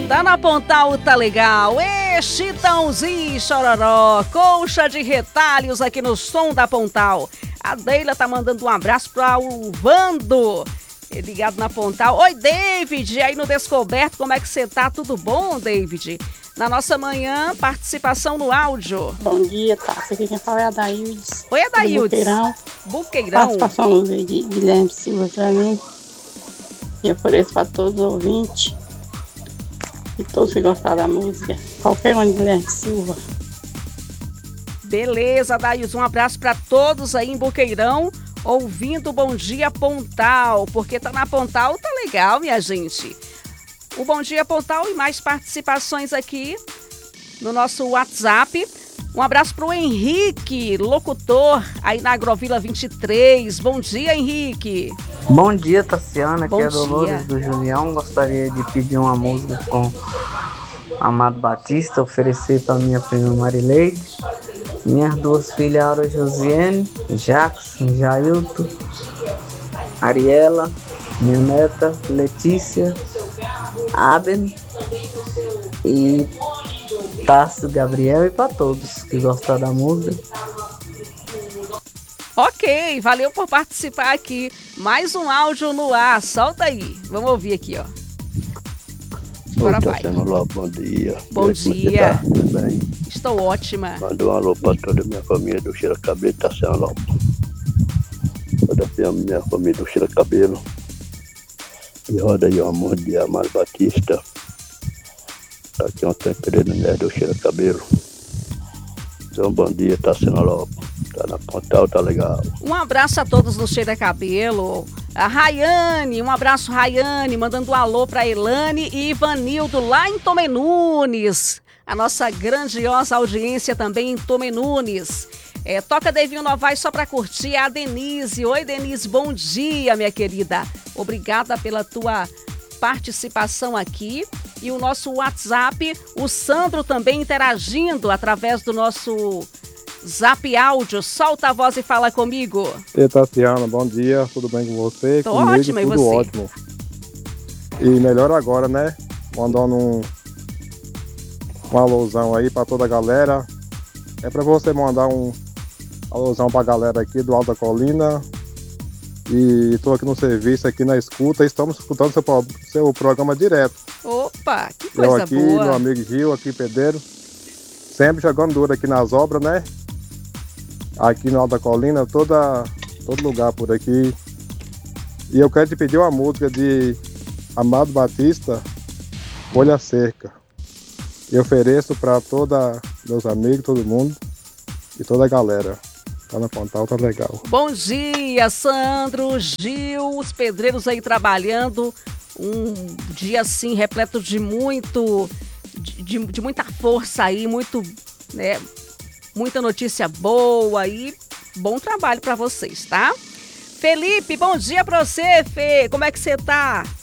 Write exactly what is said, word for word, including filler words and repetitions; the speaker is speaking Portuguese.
Tá na Pontal, tá legal. E Chitãozinho Chororó, colcha de retalhos aqui no som da Pontal. A Deila tá mandando um abraço para o Vando, ligado na Pontal. Oi, David, aí no Descoberto, como é que você tá? Tudo bom, David? Na nossa manhã, participação no áudio. Bom dia, tá? Aqui quem fala é a Daildes. Oi, Adaildes. Buqueirão. Buqueirão. Participação de Guilherme Silva pra mim. E ofereço para todos os ouvintes. E todos que gostaram da música. Qualquer um de Guilherme Silva. Beleza, Daildes. Um abraço para todos aí em Buqueirão, ouvindo Bom Dia Pontal. Porque tá na Pontal, tá legal, minha gente. O Bom Dia Pontal e mais participações aqui no nosso WhatsApp. Um abraço para o Henrique, locutor, aí na Agrovila vinte e três. Bom dia, Henrique. Bom dia, Tassiana, aqui Bom é Dolores dia. do Julião. Gostaria de pedir uma música com Amado Batista, oferecer para minha prima Marileide, minhas duas filhas, Aura Josiane, Jackson, Jailton, Ariela, minha neta Letícia, Aben e Tássio, Gabriel, e para todos que gostaram da música. Ok, valeu por participar aqui. Mais um áudio no ar, solta aí. Vamos ouvir aqui, ó. Bora, Oi, vai. Tassiana Lopes, bom dia. Bom Como é que você dia. tá? Tudo bem? Estou ótima. Manda um alô para toda a minha família do Cheira Cabelo, Tassiana Lopes. Toda a minha família do Cheira Cabelo. E roda aí o amor de Amado Batista. Tá aqui um tempereiro mulher do Cheira Cabelo. Então, bom dia, Tassiana Lopes. Tá na Pontal, tá legal. Um abraço a todos no Cheira Cabelo. A Rayane, um abraço, Rayane, mandando um alô para Elane e Ivanildo lá em Tomé Nunes. A nossa grandiosa audiência também em Tomé Nunes. É, toca Devinho Novaes só para curtir. A Denise. Oi, Denise, bom dia, minha querida. Obrigada pela tua participação aqui. E o nosso WhatsApp, o Sandro também interagindo através do nosso Zap Áudio. Solta a voz e fala comigo. Ei, Tassiana, bom dia, tudo bem com você? Tô Comigo, ótima, e tudo você? ótimo. E melhor agora, né? Mandando um, um alusão aí pra toda a galera. É pra você mandar um alusão pra galera aqui do Alto da Colina. E tô aqui no serviço, aqui na escuta. Estamos escutando seu, pro- seu programa direto. Opa, que Eu coisa aqui, boa. meu amigo Gil, aqui pedreiro. Sempre jogando duro aqui nas obras, né? Aqui no Alto da Colina, toda, todo lugar por aqui. E eu quero te pedir uma música de Amado Batista, Folha Cerca. E ofereço para toda meus amigos, todo mundo e toda a galera. Tá na Pontal, tá legal. Bom dia, Sandro, Gil, os pedreiros aí trabalhando. Um dia assim repleto de muito, de, de- de muita força aí, muito, né, muita notícia boa aí. Bom trabalho para vocês, tá? Felipe, bom dia para você, Fê. Como é que você tá?